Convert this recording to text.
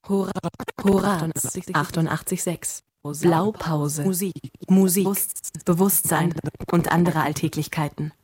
Hurra 88,6. Blaupause. Musik, Bewusstsein und andere Alltäglichkeiten.